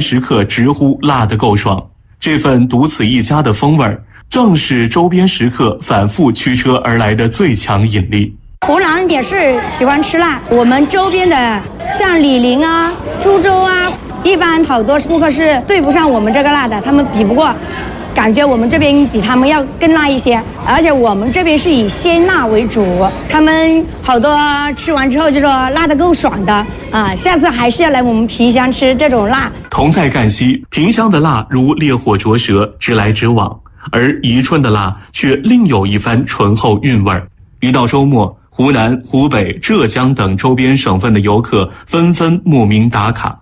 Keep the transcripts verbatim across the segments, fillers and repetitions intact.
食客直呼辣得够爽。这份独此一家的风味儿，正是周边食客反复驱车而来的最强引力。 湖南也是喜欢吃辣，我们周边的像醴陵啊、株洲啊，一般好多顾客是对不上我们这个辣的，他们比不过，感觉我们这边比他们要更辣一些，而且我们这边是以鲜辣为主，他们好多吃完之后就说辣得够爽的啊，下次还是要来我们萍乡吃这种辣。 同在赣西，萍乡的辣如烈火灼舌，直来直往，而宜春的辣却另有一番醇厚韵味儿。一到周末，湖南、湖北、浙江等周边省份的游客纷纷慕名打卡。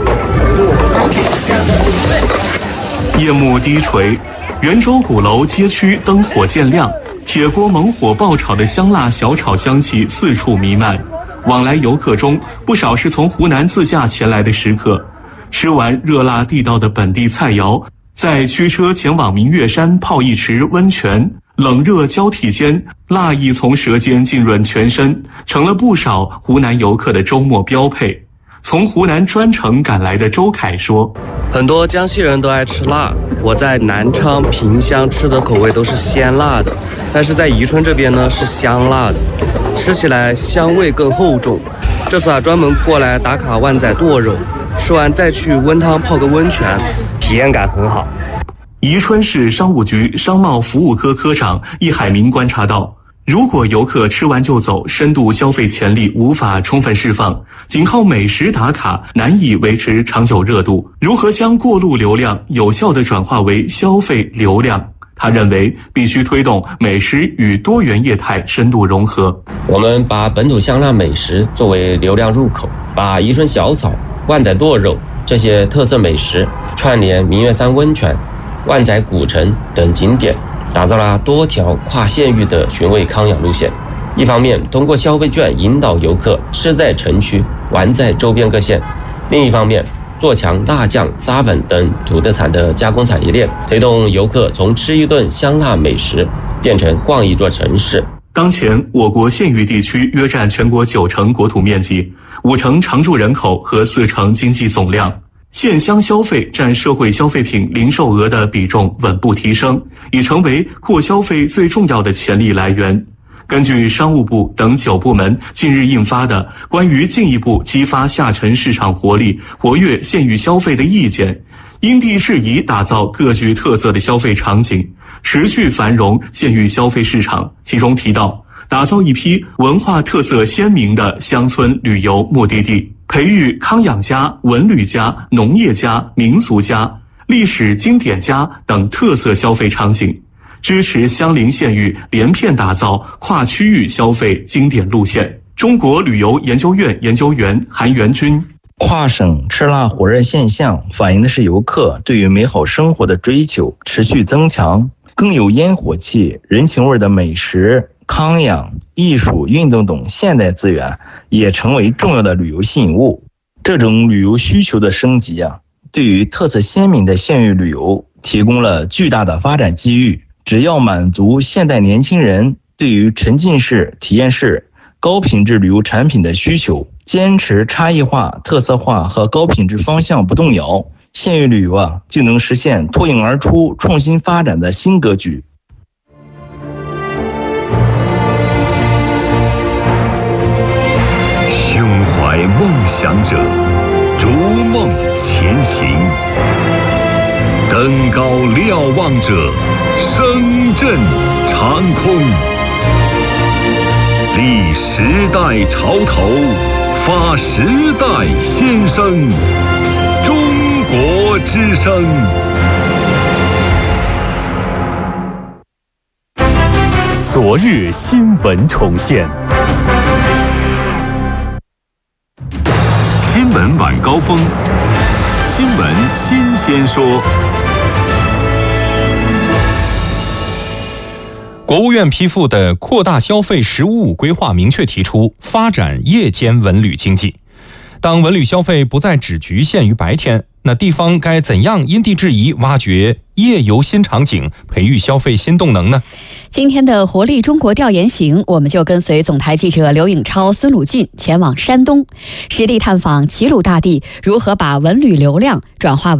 夜幕低垂，袁州鼓楼街区灯火渐亮，铁锅猛火爆炒的香辣小炒香气四处弥漫。往来游客中，不少是从湖南自驾前来的食客。吃完热辣地道的本地菜肴，再驱车前往明月山泡一池温泉，冷热交替间，辣意从舌尖浸润全身，成了不少湖南游客的周末标配。从湖南专程赶来的周凯说， 很多江西人都爱吃辣，我在南昌、萍乡吃的口味都是鲜辣的，但是在宜春这边呢是香辣的，吃起来香味更厚重。这次啊专门过来打卡万仔剁肉，吃完再去温汤泡个温泉，体验感很好。 宜春市商务局商贸服务科科长易海明观察到，如果游客吃完就走，深度消费潜力无法充分释放，仅靠美食打卡难以维持长久热度。如何将过路流量有效地转化为消费流量？他认为必须推动美食与多元业态深度融合。 我们把本土香辣美食作为流量入口，把宜春小炒、万仔剁肉这些特色美食串联明月山温泉、万仔古城等景点，打造了多条跨县域的寻味康养路线。一方面通过消费券引导游客吃在城区，玩在周边各县；另一方面做强辣酱、扎粉等土特产的加工产业链，推动游客从吃一顿香辣美食变成逛一座城市。 当前，我国县域地区约占全国九成国土面积，五成常住人口和四成经济总量。县乡消费占社会消费品零售额的比重稳步提升，已成为扩消费最重要的潜力来源。根据商务部等九部门近日印发的《关于进一步激发下沉市场活力、活跃县域消费的意见》，因地制宜打造各具特色的消费场景，持续繁荣县域消费市场。其中提到，打造一批文化特色鲜明的乡村旅游目的地，培育康养家、文旅家、农业家、民俗家、历史经典家等特色消费场景，支持相邻县域连片打造跨区域消费经典路线。中国旅游研究院研究员韩元军， 跨省吃辣火热现象反映的是游客对于美好生活的追求持续增强，更有烟火气、人情味的美食、康养、艺术、运动等现代资源也成为重要的旅游吸引物。这种旅游需求的升级啊，对于特色鲜明的县域旅游提供了巨大的发展机遇。只要满足现代年轻人对于沉浸式、体验式、高品质旅游产品的需求，坚持差异化、特色化和高品质方向不动摇，县域旅游啊就能实现脱颖而出、创新发展的新格局。 胸怀梦想者，逐梦前行；登高瞭望者，声震长空。立时代潮头，发时代先声。中国之声。 昨日新闻重现。 新闻晚高峰，新闻新鲜说。 国务院批复的扩大消费“十五五”规划明确提出，发展夜间文旅经济。当文旅消费不再只局限于白天，那地方该怎样因地制宜挖掘夜游新场景，培育消费新动能呢？ 今天的活力中国调研行，我们就跟随总台记者刘颖超、孙鲁进前往山东，实地探访齐鲁大地如何把文旅流量转化